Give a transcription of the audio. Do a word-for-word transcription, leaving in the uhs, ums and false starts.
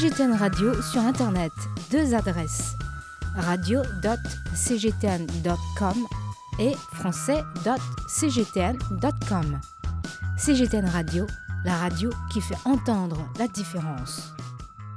C G T N Radio sur Internet. Deux adresses, radio point c g t n point com et français point c g t n point com. C G T N Radio, la radio qui fait entendre la différence.